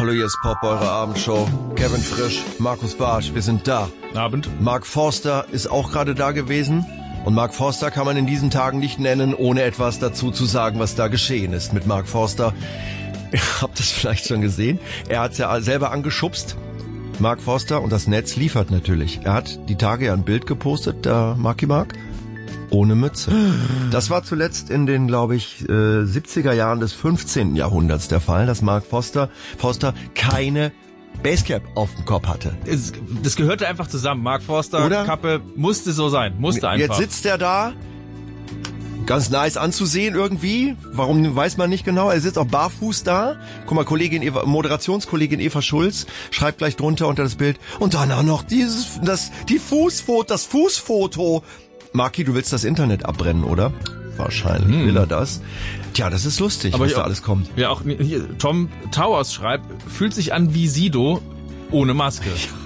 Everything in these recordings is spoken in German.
Hallo, hier ist Pop, eure Abendshow. Kevin Frisch, Markus Barsch, wir sind da. Abend. Mark Forster ist auch gerade da gewesen. Und Mark Forster kann man in diesen Tagen nicht nennen, ohne etwas dazu zu sagen, was da geschehen ist mit Mark Forster. Ihr habt das vielleicht schon gesehen. Er hat's ja selber angeschubst, Mark Forster, und das Netz liefert natürlich. Er hat die Tage ja ein Bild gepostet, der Marky Mark, ohne Mütze. Das war zuletzt in den, glaube ich, 70er Jahren des 15. Jahrhunderts der Fall, dass Mark Forster keine Basecap auf dem Kopf hatte. Das gehörte einfach zusammen. Mark Forster, oder? Kappe, musste so sein. Musste einfach. Jetzt sitzt er da, ganz nice anzusehen irgendwie. Warum, weiß man nicht genau. Er sitzt auch barfuß da. Guck mal, Moderationskollegin Eva Schulz schreibt gleich drunter unter das Bild. Und danach noch das Fußfoto. Marki, du willst das Internet abbrennen, oder? Wahrscheinlich will er das. Tja, das ist lustig, was da alles kommt. Ja, auch hier, Tom Towers schreibt, fühlt sich an wie Sido ohne Maske.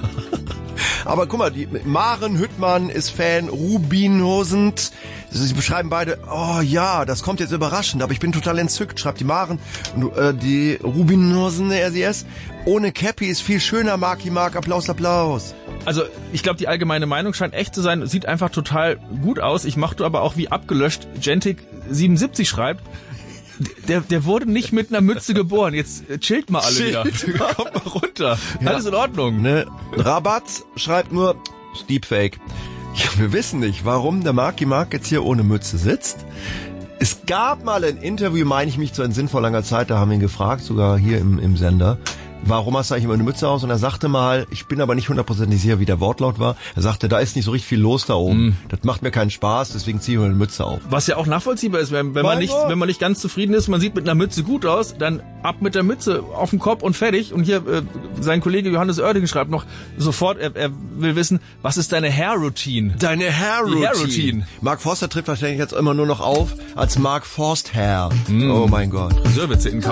Aber guck mal, die Maren Hüttmann ist Fan, Rubinhosend. Sie beschreiben beide, oh ja, das kommt jetzt überraschend, aber ich bin total entzückt, schreibt die Maren. Und die Rubinhosen, RCS, ohne Cappy ist viel schöner, Marky Mark, Applaus, Applaus. Also ich glaube, die allgemeine Meinung scheint echt zu sein, sieht einfach total gut aus. Ich machte aber auch wie abgelöscht, Gentic77 schreibt, der wurde nicht mit einer Mütze geboren. Jetzt chillt mal alle wieder. Kommt mal runter. Ja. Alles in Ordnung. Ne? Rabatt schreibt nur Deepfake. Ja, wir wissen nicht, warum der Marky Mark jetzt hier ohne Mütze sitzt. Es gab mal ein Interview, meine ich mich, zu Sinn vor langer Zeit, da haben wir ihn gefragt, sogar hier im Sender. Warum hast du eigentlich immer eine Mütze aus? Und er sagte mal, ich bin aber nicht 100% sicher, wie der Wortlaut war. Er sagte, da ist nicht so richtig viel los da oben. Das macht mir keinen Spaß, deswegen ziehe ich mir eine Mütze auf. Was ja auch nachvollziehbar ist, wenn man nicht ganz zufrieden ist, man sieht mit einer Mütze gut aus, dann ab mit der Mütze auf den Kopf und fertig. Und hier sein Kollege Johannes Oerding schreibt noch sofort, er will wissen, was ist deine Hair-Routine? Deine Hair-Routine. Mark Forster tritt wahrscheinlich jetzt immer nur noch auf als Mark Forsthair. Oh mein Gott. Friseurwitze in